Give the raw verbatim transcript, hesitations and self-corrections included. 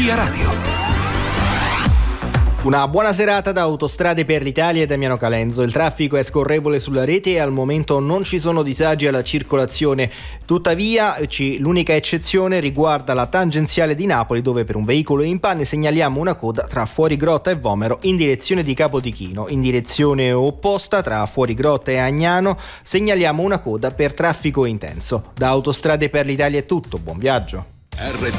Via Radio. Una buona serata da Autostrade per l'Italia e Damiano Calenzo. Il traffico è scorrevole sulla rete e al momento non ci sono disagi alla circolazione. Tuttavia, ci, l'unica eccezione riguarda la tangenziale di Napoli, dove per un veicolo in panne segnaliamo una coda tra Fuorigrotta e Vomero in direzione di Capodichino. In direzione opposta, tra Fuorigrotta e Agnano, segnaliamo una coda per traffico intenso. Da Autostrade per l'Italia è tutto, buon viaggio. R